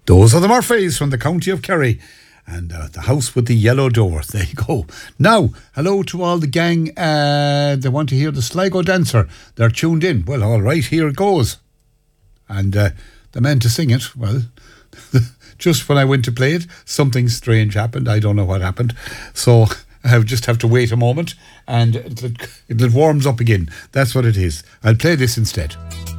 Those are the Murphys from the county of Kerry. And the house with the yellow door. There you go. Now, hello to all the gang. They want to hear the Sligo Dancer. They're tuned in. Well, all right, here it goes. And the man to sing it, well, just when I went to play it, something strange happened. I don't know what happened. So I just have to wait a moment and it warms up again. That's what it is. I'll play this instead.